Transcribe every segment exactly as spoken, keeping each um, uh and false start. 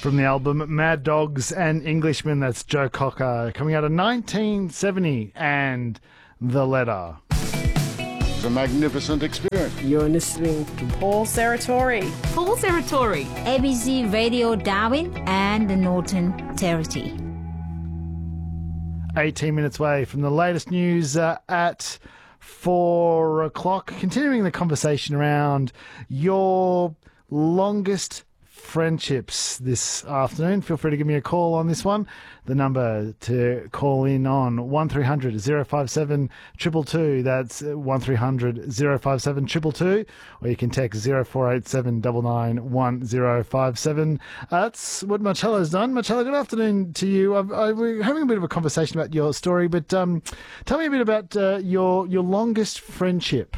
From the album Mad Dogs and Englishmen, that's Joe Cocker, coming out of nineteen seventy, and The Letter. It's a magnificent experience. You're listening to Paul Serratori. Paul Serratori. A B C Radio Darwin and the Norton Territory. eighteen minutes away from the latest news uh, at four o'clock. Continuing the conversation around your longest friendships this afternoon. Feel free to give me a call on this one. The number to call in on one three hundred oh five seven two two two. That's one three hundred oh five seven two two two. Or you can text zero four eight seven nine nine one zero five seven. Uh, that's what Marcello's done. Marcello, good afternoon to you. I've, I, we're having a bit of a conversation about your story, but um, tell me a bit about uh, your your longest friendship.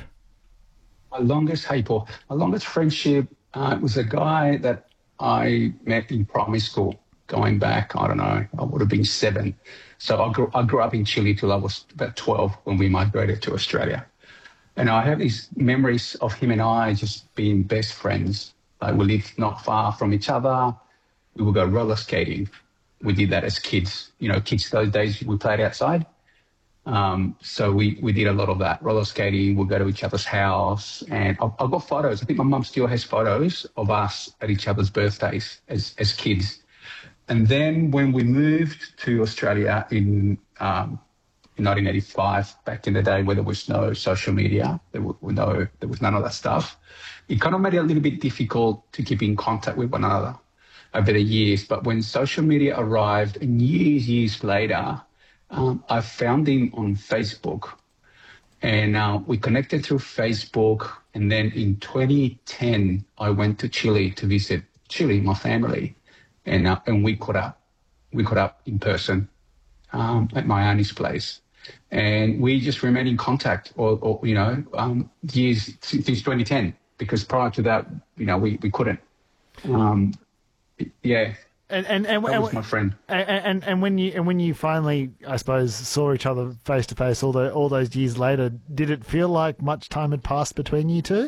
My longest, hey Paul, my longest friendship uh, was a guy that I met in primary school, going back, I don't know, I would have been seven. So I grew, I grew up in Chile till I was about twelve when we migrated to Australia. And I have these memories of him and I just being best friends. Like we lived not far from each other. We would go roller skating. We did that as kids. You know, kids those days, we played outside. Um, so we, we did a lot of that, roller skating. We'd go to each other's house, and I've, I've got photos. I think my mum still has photos of us at each other's birthdays as, as kids. And then when we moved to Australia in, um, in nineteen eighty-five, back in the day where there was no social media, there was no, there was none of that stuff, it kind of made it a little bit difficult to keep in contact with one another over the years. But when social media arrived, and years, years later, Um, I found him on Facebook, and uh, we connected through Facebook. And then in twenty ten, I went to Chile to visit Chile, my family, and uh, and we caught up. We caught up in person um, at my auntie's place, and we just remained in contact, or, or you know, um, years since twenty ten. Because prior to that, you know, we we couldn't. Um, yeah. And and and, that and, was my friend. And, and and when you and when you finally, I suppose, saw each other face to face all the all those years later, did it feel like much time had passed between you two?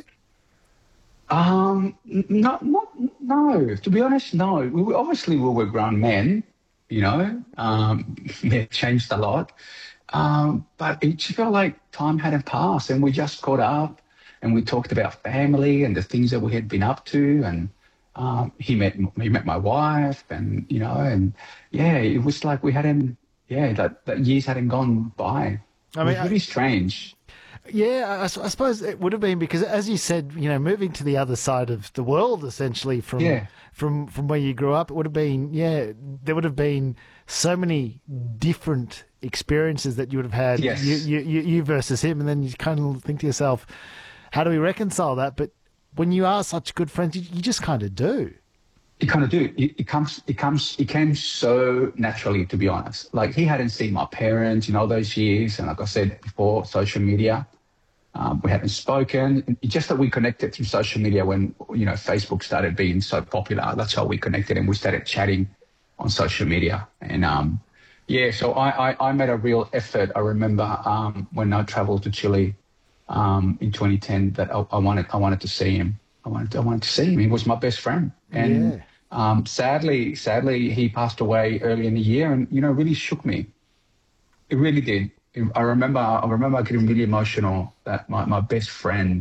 Um, not, not, no. To be honest, no. We were, obviously we were grown men, you know. Um, it changed a lot, um, but it just felt like time hadn't passed, and we just caught up, and we talked about family and the things that we had been up to, and. Um, he met he met my wife, and you know, and yeah, it was like we hadn't, yeah, that, that years hadn't gone by. I mean, it was really I, strange. Yeah, I, I suppose it would have been because, as you said, you know, moving to the other side of the world, essentially from yeah. from from where you grew up, it would have been, yeah, there would have been so many different experiences that you would have had, yes. you, you, you, you versus him, and then you kind of think to yourself, how do we reconcile that? But when you are such good friends, you, you just kind of do. You kind of do. It, it comes. It comes. It came so naturally, to be honest. Like he hadn't seen my parents in all those years, and like I said before, social media, um, we hadn't spoken. It's just that we connected through social media when you know Facebook started being so popular. That's how we connected, and we started chatting on social media. And um, yeah, so I, I I made a real effort. I remember um, when I traveled to Chile. Um, in twenty ten, that I, I wanted, I wanted to see him. I wanted, to, I wanted to see him. He was my best friend, and yeah. um, sadly, sadly, he passed away early in the year, and you know, really shook me. It really did. I remember, I remember getting really emotional that my, my best friend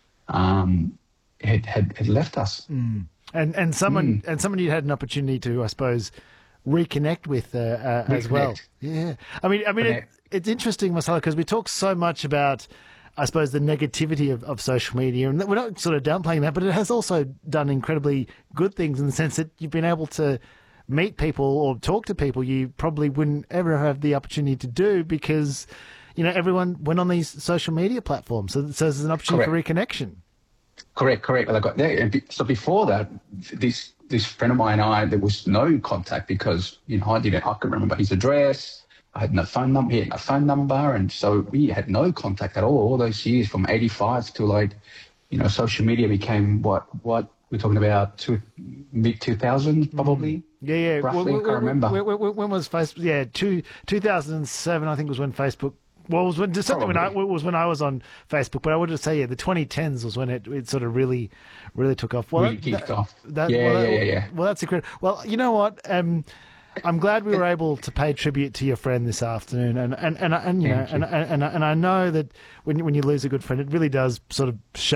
um, had, had had left us, mm. and and someone mm. and someone you had an opportunity to, I suppose, reconnect with uh, uh, reconnect. as well. Yeah, I mean, I mean, it, it's interesting, Marcelo, because we talk so much about, I suppose, the negativity of, of social media, and we're not sort of downplaying that, but it has also done incredibly good things in the sense that you've been able to meet people or talk to people you probably wouldn't ever have the opportunity to do because, you know, everyone went on these social media platforms. So, so there's an opportunity correct. for reconnection. Correct, correct. Like, yeah, so before that, this this friend of mine and I, there was no contact because, you know, I didn't, I couldn't remember his address. I had no phone number, he had no phone number, and so we had no contact at all, all those years from eighty-five to like, you know, social media became what, what we're talking about, two, mid two thousands probably? Mm. Yeah, yeah. Roughly, when, I can't remember. When, when, when was Facebook? Yeah, two, two thousand seven, I think, was when Facebook Well, it was when, certainly when I Probably. it was when I was on Facebook, but I would just say, yeah, the twenty tens was when it, it sort of really, really took off. Well, Really that- kicked that- off. That, Yeah, well, yeah, that- yeah, yeah. Well, that's incredible. Well, you know what? Um, I'm glad we were able to pay tribute to your friend this afternoon, and and and, and you know, Thank you. and, and and and I know that when when you lose a good friend, it really does sort of shake